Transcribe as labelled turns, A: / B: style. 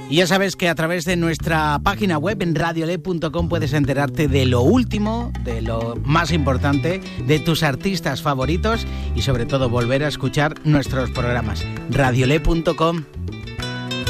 A: Y ya sabes que a través de nuestra página web en radiole.com puedes enterarte de lo último, de lo más importante, de tus artistas favoritos y sobre todo volver a escuchar nuestros programas. radiole.com.